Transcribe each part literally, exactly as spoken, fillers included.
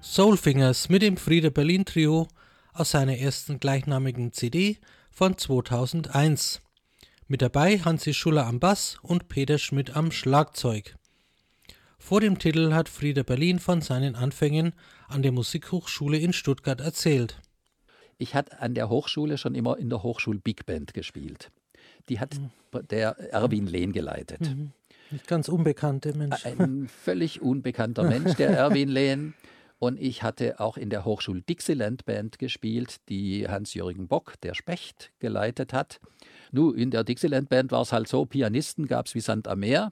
Soulfingers mit dem Frieder Berlin Trio aus seiner ersten gleichnamigen C D von zweitausendeins. Mit dabei Hansi Schuller am Bass und Peter Schmidt am Schlagzeug. Vor dem Titel hat Frieder Berlin von seinen Anfängen an der Musikhochschule in Stuttgart erzählt. Ich hatte an der Hochschule schon immer in der Hochschul Big Band gespielt. Die hat mhm. der Erwin Lehn geleitet. Mhm. Nicht ganz unbekannte Mensch. Ein völlig unbekannter Mensch, der Erwin Lehn. Und ich hatte auch in der Hochschul Dixieland Band gespielt, die Hans-Jürgen Bock, der Specht, geleitet hat. Nun, in der Dixieland Band war es halt so, Pianisten gab es wie Sand am Meer,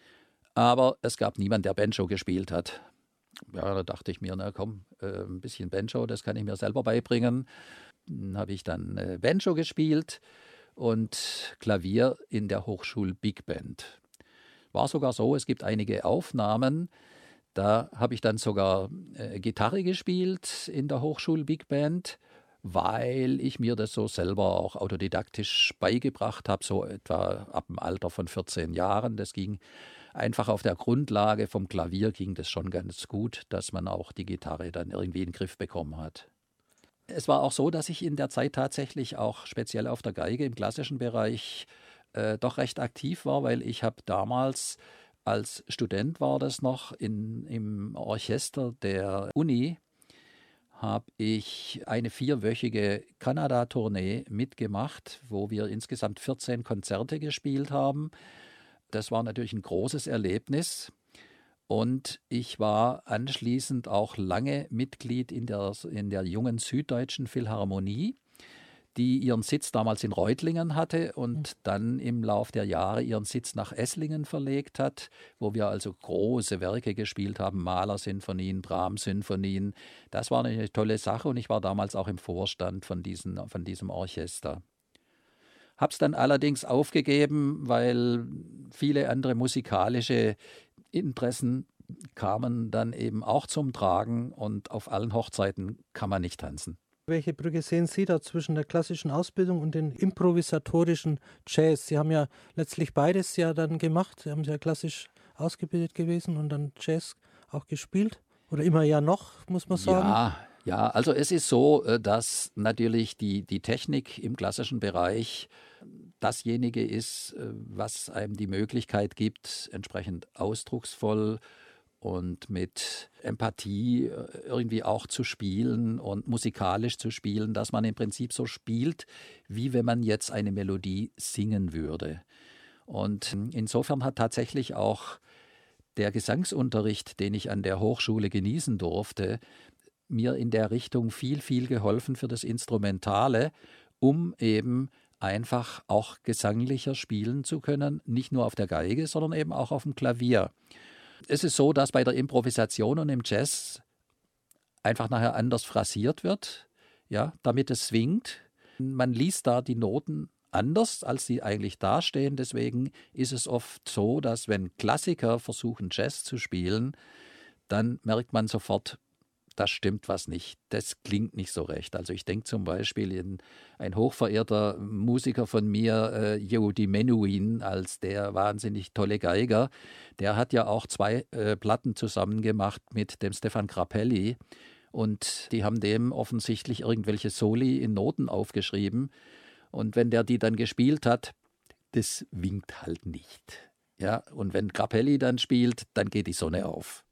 aber es gab niemanden, der Banjo gespielt hat. Ja, da dachte ich mir, na komm, äh, ein bisschen Banjo, das kann ich mir selber beibringen. Dann habe ich dann äh, Banjo gespielt und Klavier in der Hochschul Big Band. War sogar so, es gibt einige Aufnahmen, da habe ich dann sogar äh, Gitarre gespielt in der Hochschul Big Band, weil ich mir das so selber auch autodidaktisch beigebracht habe, so etwa ab dem Alter von vierzehn Jahren. Das ging einfach auf der Grundlage vom Klavier, ging das schon ganz gut, dass man auch die Gitarre dann irgendwie in den Griff bekommen hat. Es war auch so, dass ich in der Zeit tatsächlich auch speziell auf der Geige im klassischen Bereich äh, doch recht aktiv war, weil ich habe damals als Student war das noch in, im Orchester der Uni, habe ich eine vierwöchige Kanada-Tournee mitgemacht, wo wir insgesamt vierzehn Konzerte gespielt haben. Das war natürlich ein großes Erlebnis. Und ich war anschließend auch lange Mitglied in der, in der jungen Süddeutschen Philharmonie, die ihren Sitz damals in Reutlingen hatte und dann im Lauf der Jahre ihren Sitz nach Esslingen verlegt hat, wo wir also große Werke gespielt haben, Mahler-Sinfonien, Brahms-Sinfonien. Das war eine tolle Sache und ich war damals auch im Vorstand von, diesen, von diesem Orchester. Hab's dann allerdings aufgegeben, weil viele andere musikalische Interessen kamen dann eben auch zum Tragen und auf allen Hochzeiten kann man nicht tanzen. Welche Brücke sehen Sie da zwischen der klassischen Ausbildung und dem improvisatorischen Jazz? Sie haben ja letztlich beides ja dann gemacht. Sie haben ja klassisch ausgebildet gewesen und dann Jazz auch gespielt. Oder immer ja noch, muss man sagen. Ja, ja, also es ist so, dass natürlich die, die Technik im klassischen Bereich dasjenige ist, was einem die Möglichkeit gibt, entsprechend ausdrucksvoll und mit Empathie irgendwie auch zu spielen und musikalisch zu spielen, dass man im Prinzip so spielt, wie wenn man jetzt eine Melodie singen würde. Und insofern hat tatsächlich auch der Gesangsunterricht, den ich an der Hochschule genießen durfte, mir in der Richtung viel, viel geholfen für das Instrumentale, um eben einfach auch gesanglicher spielen zu können, nicht nur auf der Geige, sondern eben auch auf dem Klavier. Es ist so, dass bei der Improvisation und im Jazz einfach nachher anders phrasiert wird, ja, damit es swingt. Man liest da die Noten anders, als sie eigentlich dastehen. Deswegen ist es oft so, dass wenn Klassiker versuchen, Jazz zu spielen, dann merkt man sofort, das stimmt was nicht, das klingt nicht so recht. Also ich denke zum Beispiel in ein hochverehrter Musiker von mir, äh, Yehudi Menuhin, als der wahnsinnig tolle Geiger, der hat ja auch zwei äh, Platten zusammen gemacht mit dem Stefan Grappelli und die haben dem offensichtlich irgendwelche Soli in Noten aufgeschrieben und wenn der die dann gespielt hat, das winkt halt nicht. Ja, und wenn Grappelli dann spielt, dann geht die Sonne auf.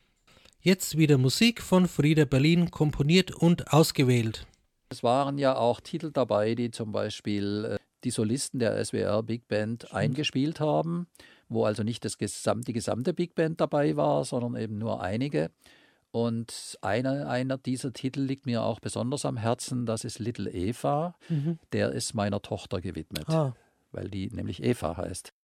Jetzt wieder Musik von Frieder Berlin, komponiert und ausgewählt. Es waren ja auch Titel dabei, die zum Beispiel äh, die Solisten der S W R Big Band Stimmt. eingespielt haben, wo also nicht das Gesam- die gesamte Big Band dabei war, sondern eben nur einige. Und einer, einer dieser Titel liegt mir auch besonders am Herzen, das ist Little Eva. Mhm. Der ist meiner Tochter gewidmet, ah. weil die nämlich Eva heißt.